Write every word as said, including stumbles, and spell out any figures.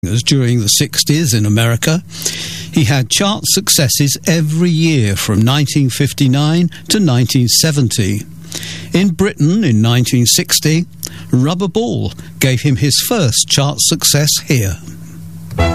during the sixties in America. He had chart successes every year from nineteen fifty-nine to nineteen seventy. In Britain in nineteen sixty, Rubber Ball gave him his first chart success here.